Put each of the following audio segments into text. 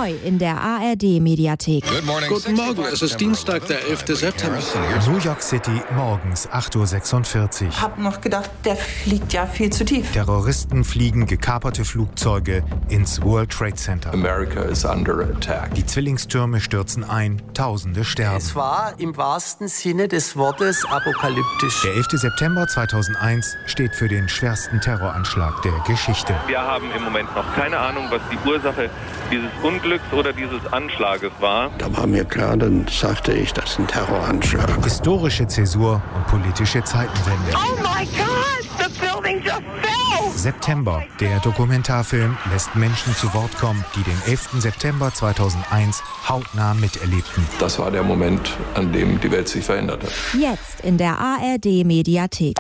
Neu in der ARD-Mediathek. Guten Morgen, es ist Dienstag, der 11. September. New York City, morgens 8:46 Uhr. Hab noch gedacht, der fliegt ja viel zu tief. Terroristen fliegen gekaperte Flugzeuge ins World Trade Center. America is under attack. Die Zwillingstürme stürzen ein, Tausende sterben. Es war im wahrsten Sinne des Wortes apokalyptisch. Der 11. September 2001 steht für den schwersten Terroranschlag der Geschichte. Wir haben im Moment noch keine Ahnung, was die Ursache dieses Unglücks oder dieses Anschlages war. Da war mir klar, dann sagte ich, das ist ein Terroranschlag. Historische Zäsur und politische Zeitenwende. Oh my God, the building just fell! September. Der Dokumentarfilm lässt Menschen zu Wort kommen, die den 11. September 2001 hautnah miterlebten. Das war der Moment, an dem die Welt sich verändert hat. Jetzt in der ARD-Mediathek.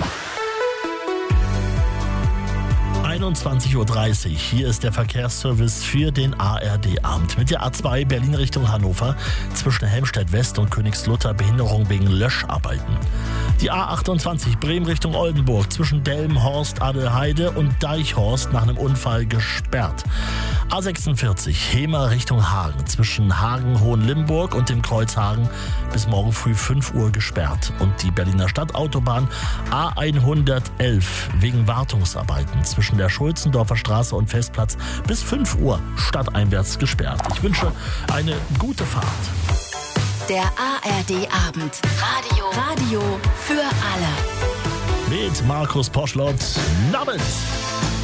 21:30 Uhr. Hier ist der Verkehrsservice für den ARD-Abend. Mit der A2 Berlin Richtung Hannover zwischen Helmstedt West und Königslutter Behinderung wegen Löscharbeiten. Die A28 Bremen Richtung Oldenburg zwischen Delmenhorst, Adelheide und Deichhorst nach einem Unfall gesperrt. A46 Hemer Richtung Hagen zwischen Hagen Hohenlimburg und dem Kreuz Hagen bis morgen früh 5 Uhr gesperrt. Und die Berliner Stadtautobahn A111 wegen Wartungsarbeiten zwischen der Schulzendorfer Straße und Festplatz bis 5 Uhr stadteinwärts gesperrt. Ich wünsche eine gute Fahrt. Der ARD-Abend. Radio für alle. Mit Markus Poschlott. Nabend.